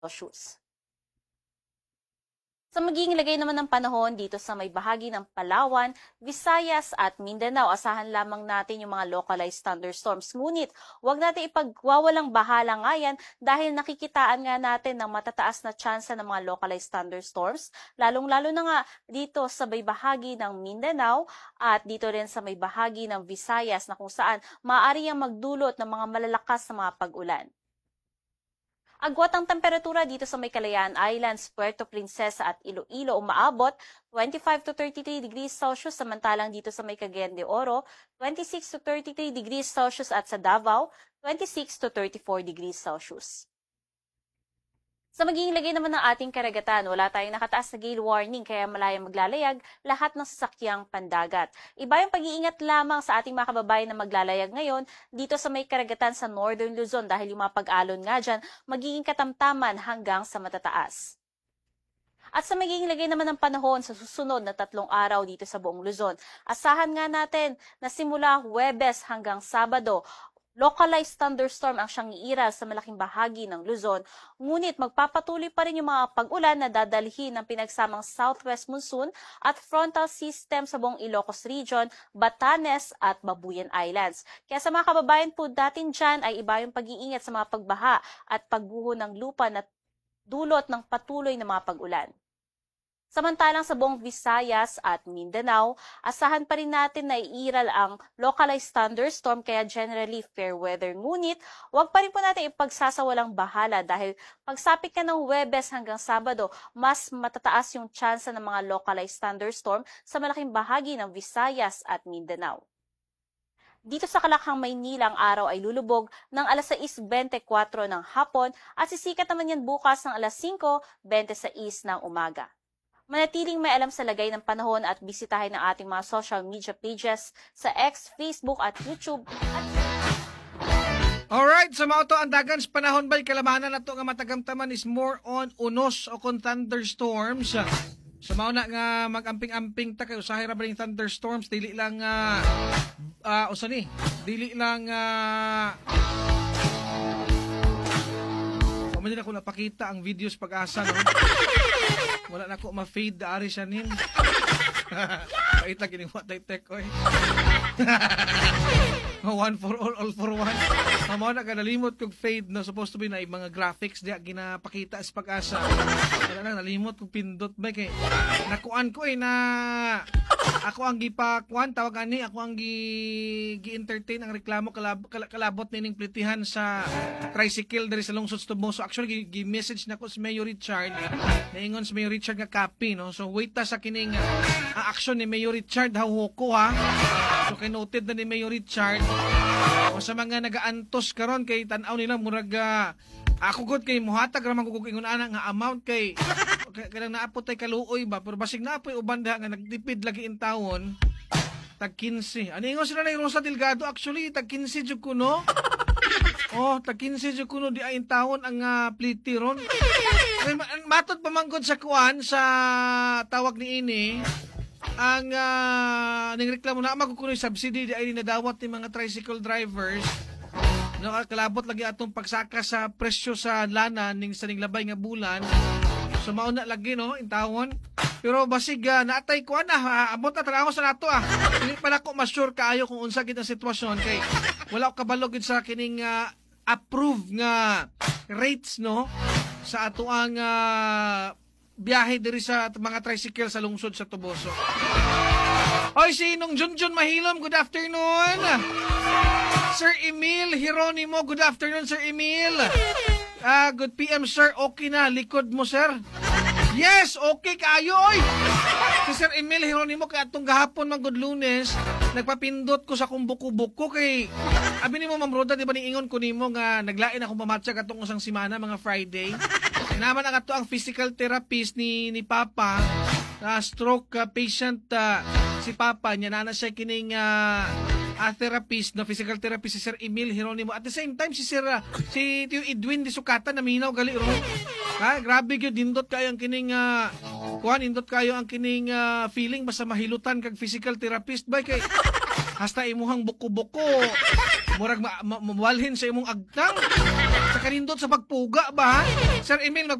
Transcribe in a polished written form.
Celsius. Sa magiging lagay naman ng panahon dito sa may bahagi ng Palawan, Visayas at Mindanao, asahan lamang natin yung mga localized thunderstorms. Ngunit, huwag natin ipagwawalang bahala nga yan dahil nakikitaan nga natin ng matataas na tsansa ng mga localized thunderstorms, lalong-lalo na nga dito sa may bahagi ng Mindanao at dito rin sa may bahagi ng Visayas na kung saan maaari yang magdulot ng mga malalakas na mga pag-ulan. Agwat ang temperatura dito sa may Kalayaan Islands, Puerto Princesa at Iloilo umaabot 25 to 33 degrees Celsius, samantalang dito sa may Cagayan de Oro, 26 to 33 degrees Celsius at sa Davao, 26 to 34 degrees Celsius. Sa magiging lagay naman ng ating karagatan, wala tayong nakataas na gale warning kaya malayang maglalayag lahat ng sasakyang pandagat. Iba yung pag-iingat lamang sa ating mga kababayan na maglalayag ngayon dito sa may karagatan sa Northern Luzon dahil yung mga pag-alon nga dyan magiging katamtaman hanggang sa matataas. At sa magiging lagay naman ng panahon sa susunod na 3 araw dito sa buong Luzon, asahan nga natin na simula Huwebes hanggang Sabado, localized thunderstorm ang siyang iiral sa malaking bahagi ng Luzon, ngunit magpapatuloy pa rin yung mga pag-ulan na dadalhin ng pinagsamang southwest monsoon at frontal system sa buong Ilocos Region, Batanes at Babuyan Islands. Kaya sa mga kababayan po natin dyan ay iba yung pag-iingat sa mga pagbaha at pagguho ng lupa na dulot ng patuloy na mga pag-ulan. Samantalang sa buong Visayas at Mindanao, asahan pa rin natin na iiral ang localized thunderstorm kaya generally fair weather. Ngunit, huwag pa rin po natin ipagsasawalang bahala dahil pagsapit ka ng Huwebes hanggang Sabado, mas matataas yung tsansa ng mga localized thunderstorm sa malaking bahagi ng Visayas at Mindanao. Dito sa Kalakhang, Maynila, ang araw ay lulubog ng alas 6:24 ng hapon at sisikat naman yan bukas ng alas 5:26 ng umaga. Manatiling may alam sa lagay ng panahon at bisitahin ang ating mga social media pages sa X, Facebook at YouTube. Alright, sa mga to ang dagan sa panahon ba'y kalamanan na to nga matagamtaman is more on unos o kung thunderstorms. Sa mga na nga mag-amping-amping ta kayo usahay ra ba ning thunderstorms, dili lang dili lang Pamilya na ko napakita ang videos pag-asa, no? Wala na ko ma-fade da ari siya nin. Kaita giniwa tay tek oy. One for all for one. Mao na kanalimot kog fade no, supposed to be na mga graphics diya ginapakita sa pag-asa. Wala na nalimot kog pindot ba kay nakuan ko na ako ang gipakuan tawag ani ako ang gi-entertain ang reklamo kalabot nining plitihan sa tricycle diri sa lungsod Tuboso. Actually gi-message nako si Mayor Richard. Naingon si Mayor Richard nga copy no. So wait ta sa kining action ni Mayor Richard hawko ha. So kay noted na ni Mayor Richard o sa mga nagaantos karon kay tan-aw nila murag ako gud kay muhatag ra man ko ingon ana nga amount kay kanang naapot tay kaluoy ba pero basig naapoy uban nga nagdipid lagi in tawon tag 15. Ani ingon sila na Rosa Delgado actually tag 15 jud kuno. Oh, tag 15 jud kuno di ay in tawon ang pliti ron. Matod pa man gud sa kuan sa tawag ni ini ang ningreklamo na magkukuno subsidy di ay nadawat ni mga tricycle drivers. Kalabot lagi atong pagsaka sa presyo sa lana ning sa ning labay nga bulan. So mauna lagi no intawon. Pero basig naatay ko na abot na trabaho sa nato Hindi pala ko ma-sure kaayo kung unsa gid ang sitwasyon kay wala ko kabalo gid sa kining approved nga rates no sa ato ang biyahe diri sa mga tricycle sa lungsod sa Tuboso. Oy, sinong Junjun Mahilom, good afternoon. Sir Emil Hieronimo, good afternoon, Sir Emil. Good PM, sir. Okay na, likod mo, sir. Yes, okay kaayo, oy. Si Sir Emil Hieronimo, kaya atong gahapon mga good Lunes, nagpapindot ko sa kung buko-buko kay abi nimo Ma'am Roda, di ba niingon ko nimo nga naglain ako mamatcha katong usang semana mga Friday. Naman ang ato ang physical therapist ni Papa, stroke patient si Papa niya na siya kining therapist, no, physical therapist si Sir Emil Hieronimo. At the same time si Tio Edwin Di Sukatan na minaw gali ro. Grabe gyud dindot kayo ang kining indot kayo ang kining feeling basta mahilutan kag physical therapist ba kay hasta imuhang buko-buko murag mawalhin sa imong agtang. nakanindot sa pagpuga ba ha? Sir Emil,